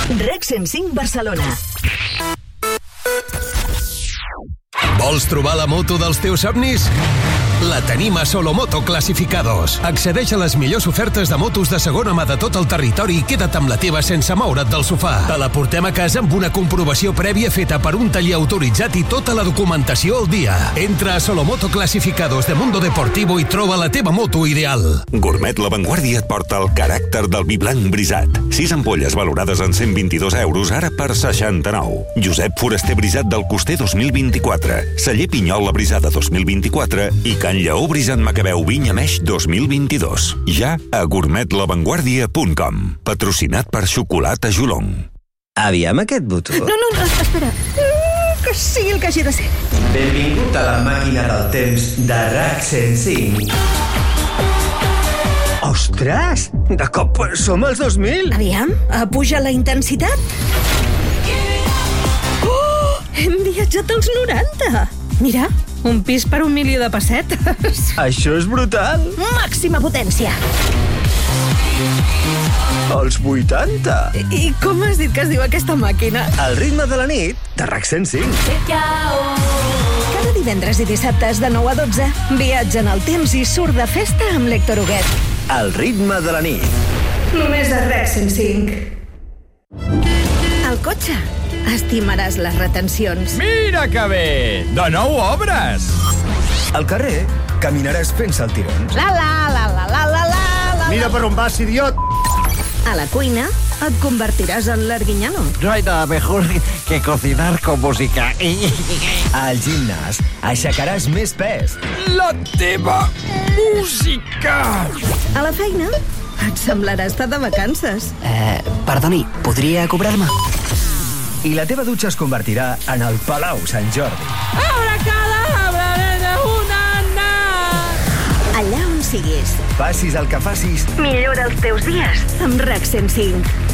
REC 105 Barcelona. Vols trobar la moto dels teus somnis? La tenim a Solomoto Clasificados. Accedeix a les millors ofertes de motos de segona mà de tot el territori i queda't amb la teva sense moure't del sofà. Te la portem a casa amb una comprovació prèvia feta per un taller autoritzat i tota la documentació al dia. Entra a Solomoto Clasificados de Mundo Deportivo i troba la teva moto ideal. Gourmet La Vanguardia et porta el caràcter del vi blanc brisat. 6 ampolles valorades en 122 euros, ara per 69. Josep Foraster Brisat del Coster 2024. Celler Pinyol La Brisada 2024 i Can Lleó Brisant Macabeu Vinya Meix 2022. Ja a gourmetlavanguardia.com. Patrocinat per Xocolata Jolong. Aviam aquest botó. No, espera. Que sigui el que hagi de ser. Benvingut a la màquina del temps de RAC 105. Ostres! De cop som als 2000! Aviam, puja la intensitat. Oh! Hem viatjat als 90! Mira, un pis per 1 milió de pessetes. Això és brutal! Màxima potència. Els 80! I com has dit que es diu aquesta màquina? El ritme de la nit de RAC 105. Cada divendres i dissabtes de 9 a 12 viatja en el temps i surt de festa amb l'Héctor Huguet. El ritme de la nit. Només a RAC 105. El cotxe. Estimaràs les retencions. Mira que bé! De nou obres! Al carrer caminaràs fent saltirons. La. Mira per on vas, idiot! A la cuina et convertiràs en l'Arguiñano. No hay nada mejor que cocinar con música. Al gimnàs aixecaràs més pes. La teva música! A la feina et semblarà estar de vacances. Perdoni, podria cobrar-me? I la teva dutxa es convertirà en el Palau Sant Jordi. Allà on siguis. Facis el que facis. Millora els teus dies amb RAC 105.